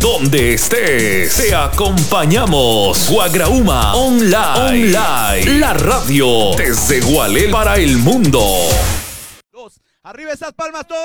donde estés. Te acompañamos. Guagrauma Online. La radio desde Gualel para el mundo. Arriba esas palmas todas.